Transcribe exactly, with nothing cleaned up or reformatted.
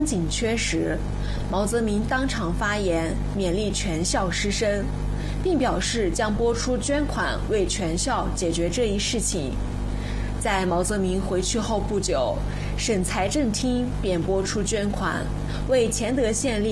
紧缺时，毛泽民当场发言勉励全校师生，并表示将拨出捐款为全校解决这一事情。在毛泽民回去后不久，省财政厅便拨出捐款，为乾德县立